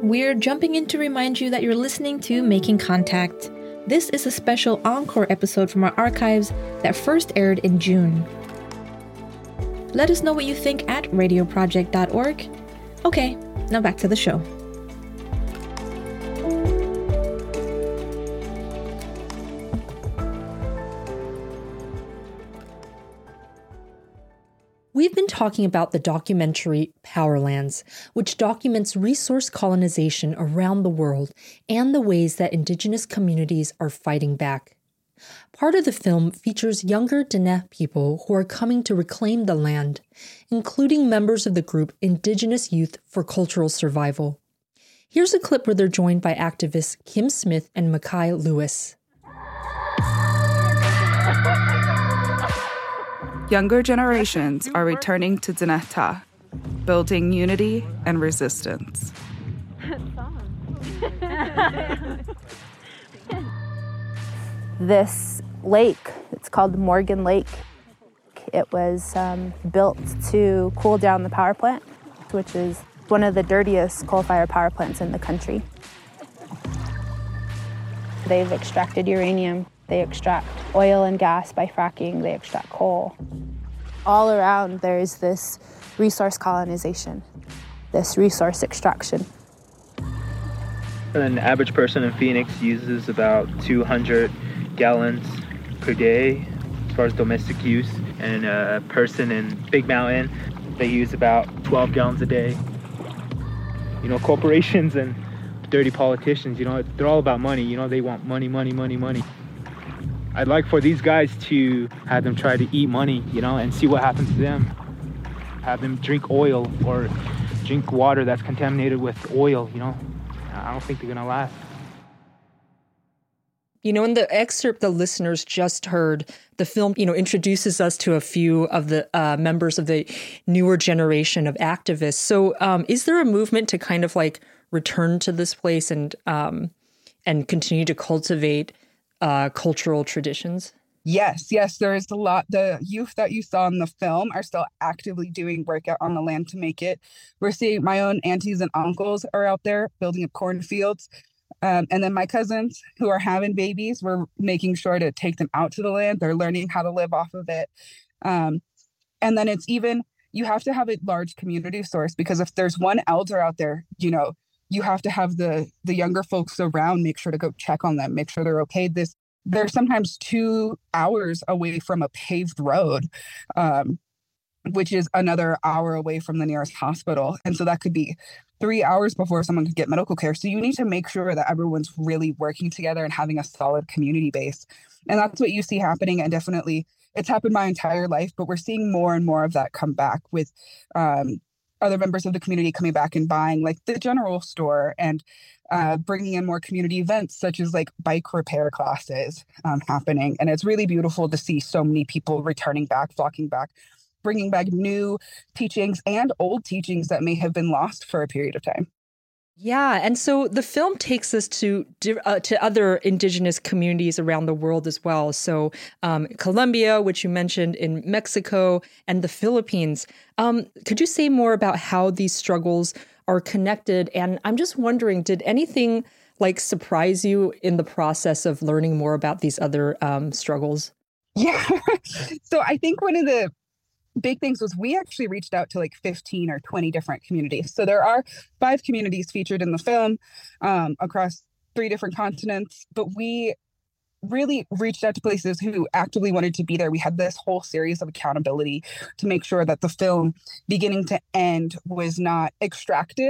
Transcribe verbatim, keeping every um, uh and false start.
We're jumping in to remind you that you're listening to Making Contact. This is a special encore episode from our archives that first aired in June. Let us know what you think at radio project dot org. Okay, now back to the show. We've been talking about the documentary Powerlands, which documents resource colonization around the world and the ways that Indigenous communities are fighting back. Part of the film features younger Diné people who are coming to reclaim the land, including members of the group Indigenous Youth for Cultural Survival. Here's a clip where they're joined by activists Kim Smith and Mackay Lewis. Younger generations are returning to Dinétah, building unity and resistance. This lake, it's called Morgan Lake. It was um, built to cool down the power plant, which is one of the dirtiest coal-fired power plants in the country. They've extracted uranium. They extract oil and gas by fracking. They extract coal. All around, there's this resource colonization, this resource extraction. An average person in Phoenix uses about two hundred gallons per day as far as domestic use. And a person in Big Mountain, they use about twelve gallons a day. You know, corporations and dirty politicians, you know, they're all about money. You know, they want money, money, money, money. I'd like for these guys to have them try to eat money, you know, and see what happens to them. Have them drink oil or drink water that's contaminated with oil, you know. I don't think they're gonna last. You know, in the excerpt the listeners just heard, the film, you know, introduces us to a few of the uh, members of the newer generation of activists. So um, is there a movement to kind of like return to this place and um, and continue to cultivate Uh, cultural traditions? Yes, yes, there is a lot. The youth that you saw in the film are still actively doing work out on the land to make it. We're seeing my own aunties and uncles are out there building up cornfields. Um, and then my cousins who are having babies, we're making sure to take them out to the land. They're learning how to live off of it. Um, and then it's even, you have to have a large community source, because if there's one elder out there, you know, you have to have the the younger folks around, make sure to go check on them, make sure they're okay. This they're sometimes two hours away from a paved road, um, which is another hour away from the nearest hospital. And so that could be three hours before someone could get medical care. So you need to make sure that everyone's really working together and having a solid community base. And that's what you see happening. And definitely it's happened my entire life, but we're seeing more and more of that come back with um, other members of the community coming back and buying like the general store, and uh, bringing in more community events such as like bike repair classes um, happening. And it's really beautiful to see so many people returning back, flocking back, bringing back new teachings and old teachings that may have been lost for a period of time. Yeah, and so the film takes us to uh, to other Indigenous communities around the world as well. So um, Colombia, which you mentioned, in Mexico, and the Philippines. Um, could you say more about how these struggles are connected? And I'm just wondering, did anything like surprise you in the process of learning more about these other um, struggles? Yeah, so I think one of the big things was we actually reached out to like fifteen or twenty different communities. So there are five communities featured in the film um, across three different continents, but we really reached out to places who actively wanted to be there. We had this whole series of accountability to make sure that the film, beginning to end, was not extractive